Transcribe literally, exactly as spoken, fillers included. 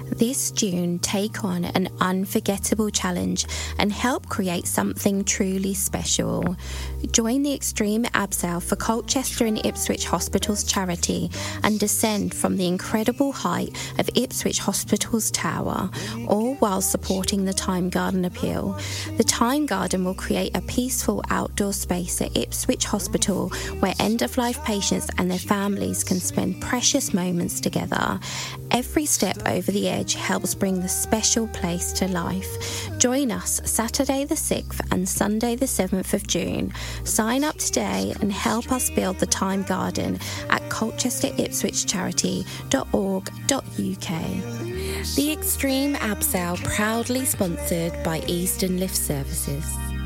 This June, take on an unforgettable challenge and help create something truly special. Join the Extreme Abseil for Colchester and Ipswich Hospitals charity and descend from the incredible height of Ipswich Hospital's tower, all while supporting the Time Garden appeal. The Time Garden will create a peaceful outdoor space at Ipswich Hospital where end-of-life patients and their families can spend precious moments together. Every step over the edge helps bring the special place to life. Join us Saturday the sixth and Sunday the seventh of June. Sign up today and help us build the Time Garden at colchester ipswich charity dot org dot U K. The Extreme Abseil proudly sponsored by Eastern Lift Services.